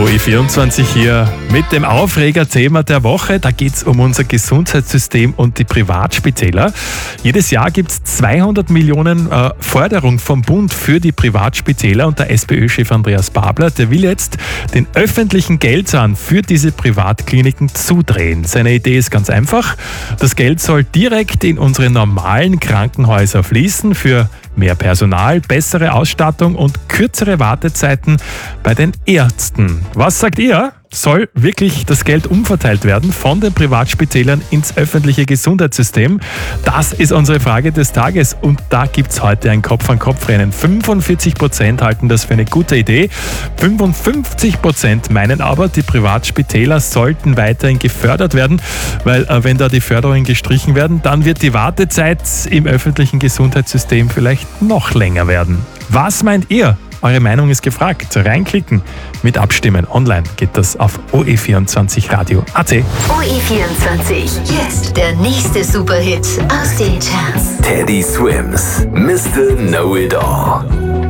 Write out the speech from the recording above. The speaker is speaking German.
OE24 hier mit dem Aufregerthema der Woche. Da geht es um unser Gesundheitssystem und die Privatspitäler. Jedes Jahr gibt es 200 Millionen Forderung vom Bund für die Privatspitäler und der SPÖ-Chef Andreas Babler, der will jetzt den öffentlichen Geldzahn für diese Privatkliniken zudrehen. Seine Idee ist ganz einfach. Das Geld soll direkt in unsere normalen Krankenhäuser fließen für mehr Personal, bessere Ausstattung und kürzere Wartezeiten bei den Ärzten. Was sagt ihr? Soll wirklich das Geld umverteilt werden von den Privatspitälern ins öffentliche Gesundheitssystem? Das ist unsere Frage des Tages und da gibt es heute ein Kopf-an-Kopf-Rennen. 45% halten das für eine gute Idee, 55% meinen aber, die Privatspitäler sollten weiterhin gefördert werden, weil wenn da die Förderungen gestrichen werden, dann wird die Wartezeit im öffentlichen Gesundheitssystem vielleicht noch länger werden. Was meint ihr? Eure Meinung ist gefragt. Reinklicken, mit abstimmen. Online geht das auf OE24radio.at. OE24, jetzt der nächste Superhit aus den Charts. Teddy Swims, Mr. Know-It-All.